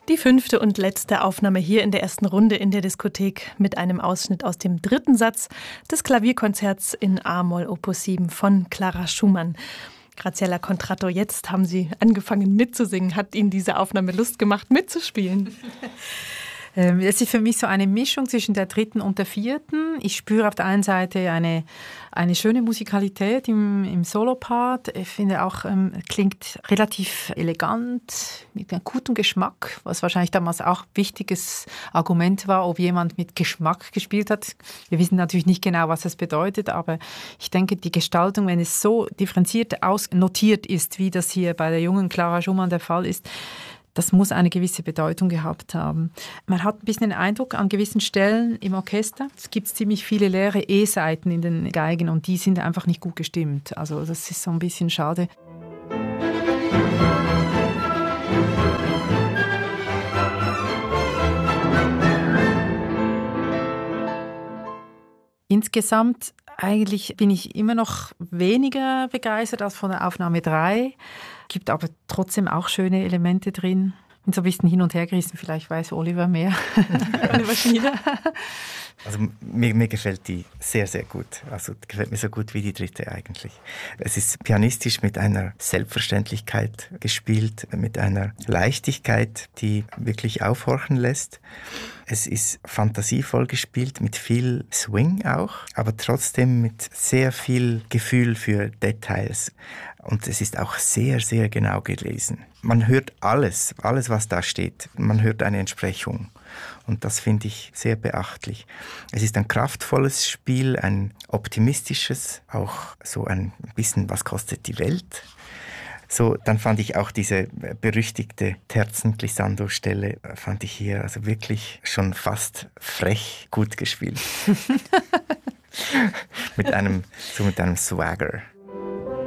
Die 5. und letzte Aufnahme hier in der ersten Runde in der Diskothek mit einem Ausschnitt aus dem 3. Satz des Klavierkonzerts in A-Moll Opus 7 von Clara Schumann. Graziella Contratto, jetzt haben Sie angefangen mitzusingen. Hat Ihnen diese Aufnahme Lust gemacht, mitzuspielen? Es ist für mich so eine Mischung zwischen der 3. und der 4. Ich spüre auf der einen Seite eine schöne Musikalität im Solopart. Ich finde auch, klingt relativ elegant, mit einem guten Geschmack, was wahrscheinlich damals auch ein wichtiges Argument war, ob jemand mit Geschmack gespielt hat. Wir wissen natürlich nicht genau, was das bedeutet, aber ich denke, die Gestaltung, wenn es so differenziert ausnotiert ist, wie das hier bei der jungen Clara Schumann der Fall ist, das muss eine gewisse Bedeutung gehabt haben. Man hat ein bisschen den Eindruck, an gewissen Stellen im Orchester, es gibt ziemlich viele leere E-Saiten in den Geigen und die sind einfach nicht gut gestimmt. Also das ist so ein bisschen schade. Insgesamt eigentlich bin ich immer noch weniger begeistert als von der Aufnahme 3. Gibt aber trotzdem auch schöne Elemente drin. Bin so ein bisschen hin und her gerissen, vielleicht weiß Oliver mehr. Oliver Schmieder. Also mir gefällt die sehr, sehr gut. Also gefällt mir so gut wie die 3. eigentlich. Es ist pianistisch mit einer Selbstverständlichkeit gespielt, mit einer Leichtigkeit, die wirklich aufhorchen lässt. Es ist fantasievoll gespielt, mit viel Swing auch, aber trotzdem mit sehr viel Gefühl für Details. Und es ist auch sehr, sehr genau gelesen. Man hört alles, was da steht. Man hört eine Entsprechung. Und das finde ich sehr beachtlich. Es ist ein kraftvolles Spiel, ein optimistisches, auch so ein bisschen, was kostet die Welt? So, dann fand ich auch diese berüchtigte Terzen-Glissando-Stelle, fand ich hier also wirklich schon fast frech gut gespielt. mit einem Swagger.